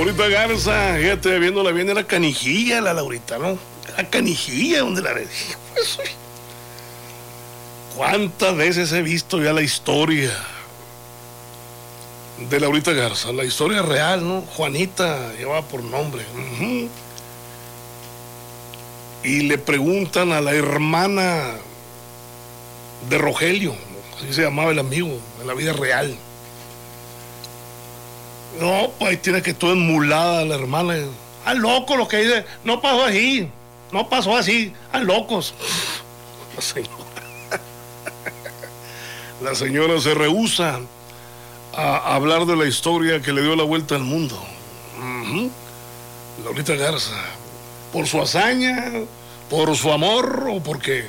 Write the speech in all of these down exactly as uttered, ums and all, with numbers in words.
Laurita Garza, fíjate, viéndola bien, era canijilla la Laurita, ¿no? Era canijilla donde la ves. Pues, ¿cuántas veces he visto ya la historia de Laurita Garza? La historia real, ¿no? Juanita llevaba por nombre. Uh-huh. Y le preguntan a la hermana de Rogelio, así se llamaba el amigo, en la vida real. No, pues tiene que estar emulada la hermana. Ah, loco lo que dice, no pasó así, no pasó así, ah, locos. La señora, la señora se rehúsa a hablar de la historia que le dio la vuelta al mundo. Uh-huh. Laurita Garza, por su hazaña, por su amor o por qué.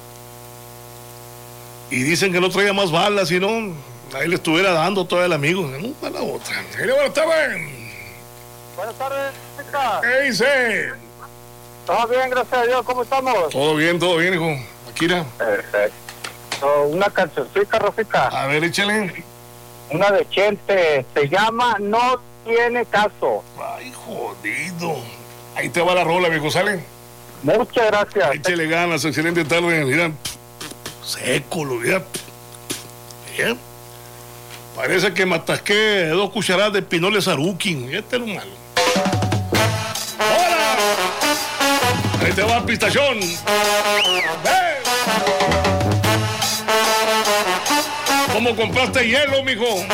Y dicen que no traía más balas, sino ahí le estuviera dando todo el amigo, no para la otra. Buenas tardes. Buenas tardes, chica. ¿Qué dice? Todo bien, gracias a Dios. ¿Cómo estamos? Todo bien, todo bien, hijo. Akira. Perfecto. Una cancioncita, Rosita. A ver, échale. Una de Chente. Se llama No Tiene Caso. Ay, jodido. Ahí te va la rola, viejo, ¿sale? Muchas gracias. Échale ganas, excelente tarde. Mira, seco, lo mira. Bien. Parece que me atasqué dos cucharadas de pinoles aruquín. Este es lo malo. ¡Hola! Ahí te va el pistachón. ¡Ven! ¿Cómo compraste hielo, mijo?